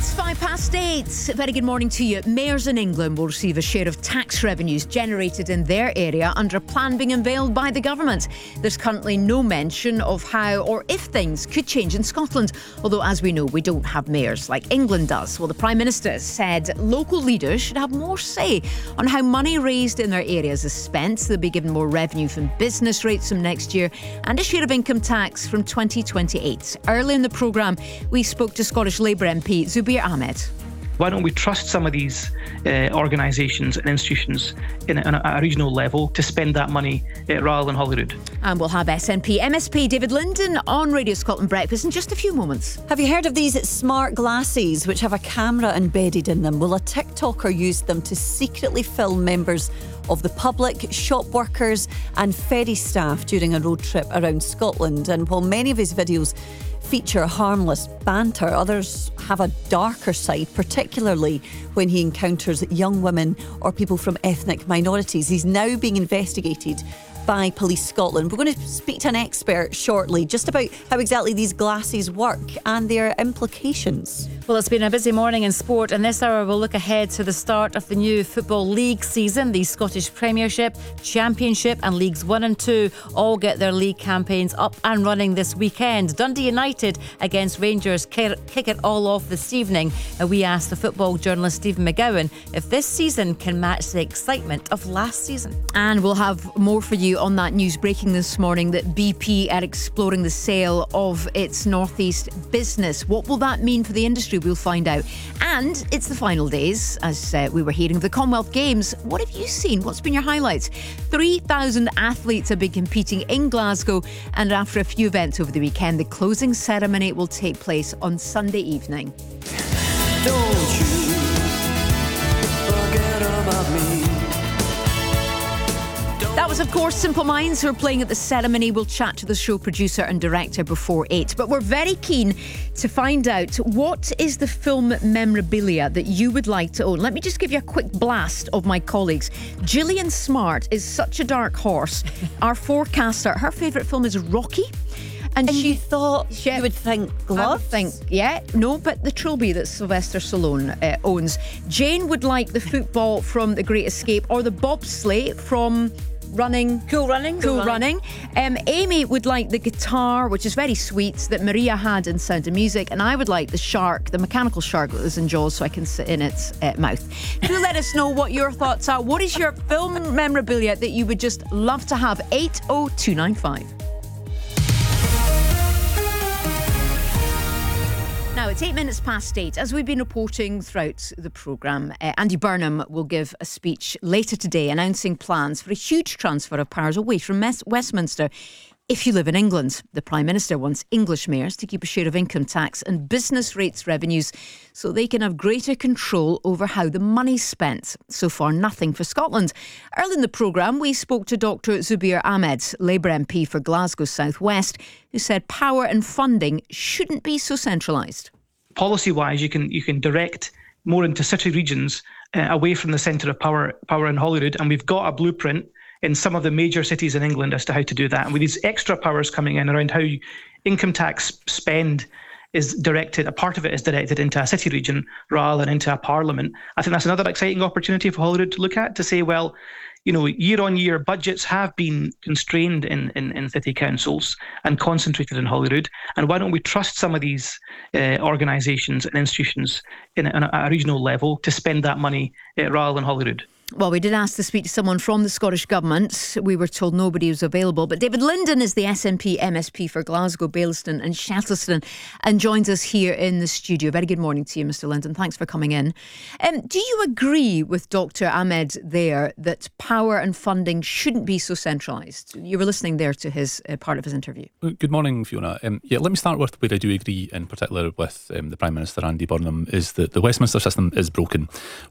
It's 8:05. Very good morning to you. Mayors in England will receive a share of tax revenues generated in their area under a plan being unveiled by the government. There's currently no mention of how or if things could change in Scotland, although as we know we don't have mayors like England does. Well, the Prime Minister said local leaders should have more say on how money raised in their areas is spent. They'll be given more revenue from business rates from next year and a share of income tax from 2028. Early in the programme we spoke to Scottish Labour MP Zubair Ahmed. Why don't we trust some of these organisations and institutions on a regional level to spend that money rather than Holyrood? And we'll have SNP MSP David Linden on Radio Scotland Breakfast in just a few moments. Have you heard of these smart glasses which have a camera embedded in them? Well, a TikToker used them to secretly film members of the public, shop workers and ferry staff during a road trip around Scotland. And while many of his videos feature harmless banter, others have a darker side, particularly when he encounters young women or people from ethnic minorities. He's now being investigated by Police Scotland. We're going to speak to an expert shortly just about how exactly these glasses work and their implications. Well, it's been a busy morning in sport, and this hour we'll look ahead to the start of the new Football League season. The Scottish Premiership, Championship and Leagues 1 and 2 all get their league campaigns up and running this weekend. Dundee United against Rangers kick it all off this evening. And we asked the football journalist Stephen McGowan if this season can match the excitement of last season. And we'll have more for you on that news breaking this morning that BP are exploring the sale of its Northeast business. What will that mean for the industry? We'll find out. And it's the final days, as we were hearing, of the Commonwealth Games. What have you seen? What's been your highlights? 3,000 athletes have been competing in Glasgow, and after a few events over the weekend, the closing ceremony will take place on Sunday evening. Don't you forget about me. That was, of course, Simple Minds, who are playing at the ceremony. We'll chat to the show producer and director before 8. But we're very keen to find out what is the film memorabilia that you would like to own. Let me just give you a quick blast of my colleagues. Gillian Smart is such a dark horse. Our forecaster, her favourite film is Rocky. And she thought you would think gloves? But the Trilby that Sylvester Stallone owns. Jane would like the football from The Great Escape or the bobsleigh from Cool Running. Amy would like the guitar, which is very sweet, that Maria had in Sound of Music, and I would like the shark, the mechanical shark that was in Jaws, so I can sit in its mouth. Do let us know what your thoughts are. What is your film memorabilia that you would just love to have? 80295. Now, it's 8:08. As we've been reporting throughout the programme, Andy Burnham will give a speech later today announcing plans for a huge transfer of powers away from Westminster if you live in England. The Prime Minister wants English mayors to keep a share of income tax and business rates revenues so they can have greater control over how the money's spent. So far, nothing for Scotland. Early in the programme, we spoke to Dr Zubair Ahmed, Labour MP for Glasgow South West, who said power and funding shouldn't be so centralised. Policy-wise, you can direct more into city regions away from the centre of power in Holyrood, and we've got a blueprint in some of the major cities in England as to how to do that. And with these extra powers coming in around how income tax spend is directed, a part of it is directed into a city region rather than into a parliament. I think that's another exciting opportunity for Holyrood to look at, to say, well, you know, year on year budgets have been constrained in city councils and concentrated in Holyrood. And why don't we trust some of these organisations and institutions on a regional level to spend that money rather than Holyrood? Well, we did ask to speak to someone from the Scottish Government. We were told nobody was available. But David Linden is the SNP MSP for Glasgow, Baillieston and Shettleston and joins us here in the studio. Very good morning to you, Mr Linden. Thanks for coming in. Do you agree with Dr Ahmed there that power and funding shouldn't be so centralised? You were listening there to his part of his interview. Good morning, Fiona. Let me start with where I do agree, in particular with the Prime Minister, Andy Burnham, is that the Westminster system is broken.